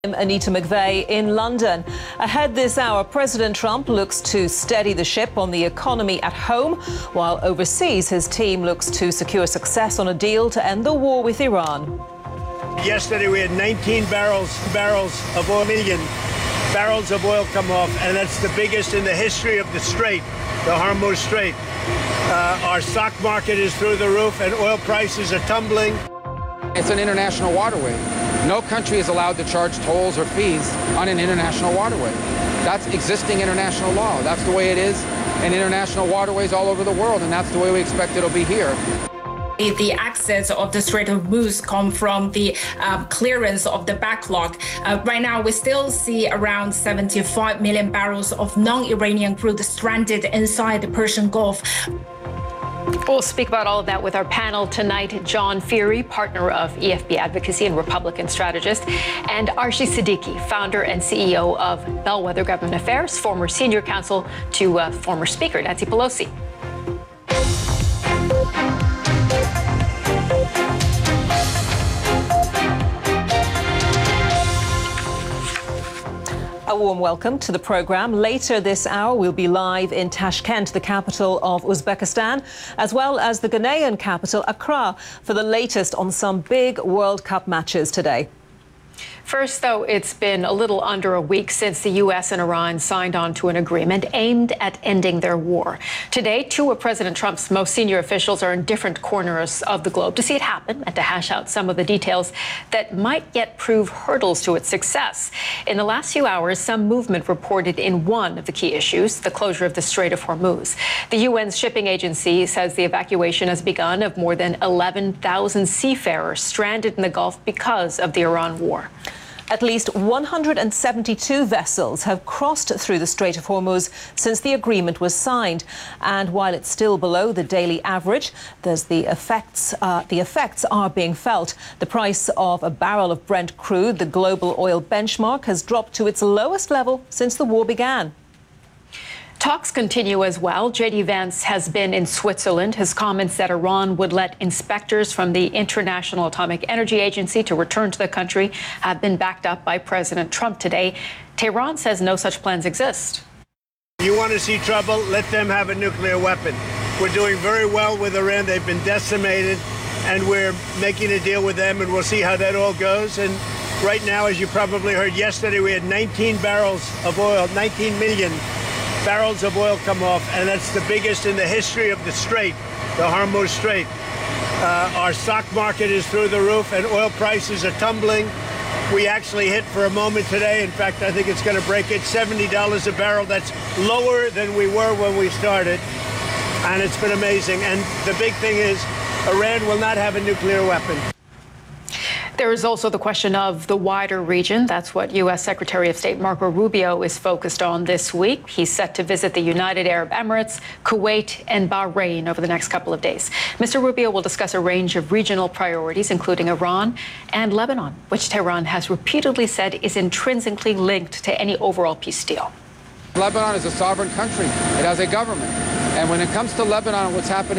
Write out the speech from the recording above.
Anita McVeigh in London. Ahead this hour, President Trump looks to steady the ship on the economy at home, while overseas his team looks to secure success on a deal to end the war with Iran. Yesterday we had 19 barrels of oil, million barrels of oil come off, and that's the biggest in the history of the Strait, the Hormuz Strait. Our stock market is through the roof and oil prices are tumbling. It's an international waterway. No country is allowed to charge tolls or fees on an international waterway. That's existing international law. That's the way it is in international waterways all over the world, and that's the way we expect it'll be here. The access of the Strait of Hormuz come from the clearance of the backlog. Right now, we still see around 75 million barrels of non-Iranian crude stranded inside the Persian Gulf. We'll speak about all of that with our panel tonight. John Feehery, partner of EFB Advocacy and Republican strategist, and Arshie Siddiqui, founder and CEO of Bellwether Government Affairs, former senior counsel to former Speaker Nancy Pelosi. A warm welcome to the program. Later this hour, we'll be live in Tashkent, the capital of Uzbekistan, as well as the Ghanaian capital, Accra, for the latest on some big World Cup matches today. First, though, it's been a little under a week since the U.S. and Iran signed on to an agreement aimed at ending their war. Today, two of President Trump's most senior officials are in different corners of the globe to see it happen and to hash out some of the details that might yet prove hurdles to its success. In the last few hours, some movement reported in one of the key issues, the closure of the Strait of Hormuz. The UN's shipping agency says the evacuation has begun of more than 11,000 seafarers stranded in the Gulf because of the Iran war. At least 172 vessels have crossed through the Strait of Hormuz since the agreement was signed. And while it's still below the daily average, the effects are being felt. The price of a barrel of Brent crude, the global oil benchmark, has dropped to its lowest level since the war began. Talks continue as well. J.D. Vance has been in Switzerland. His comments that Iran would let inspectors from the International Atomic Energy Agency to return to the country have been backed up by President Trump today. Tehran says no such plans exist. You want to see trouble? Let them have a nuclear weapon. We're doing very well with Iran. They've been decimated, and we're making a deal with them, and we'll see how that all goes. And right now, as you probably heard yesterday, we had 19 barrels of oil, 19 million barrels of oil come off, and that's the biggest in the history of the Strait, the Hormuz Strait. Our stock market is through the roof and oil prices are tumbling. We actually hit for a moment today, in fact, I think it's going to break it, $70 a barrel. That's lower than we were when we started, and it's been amazing. And the big thing is Iran will not have a nuclear weapon. There is also the question of the wider region. That's what U.S. Secretary of State Marco Rubio is focused on this week. He's set to visit the United Arab Emirates, Kuwait, and Bahrain over the next couple of days. Mr. Rubio will discuss a range of regional priorities, including Iran and Lebanon, which Tehran has repeatedly said is intrinsically linked to any overall peace deal. Lebanon is a sovereign country. It has a government. And when it comes to Lebanon, what's happening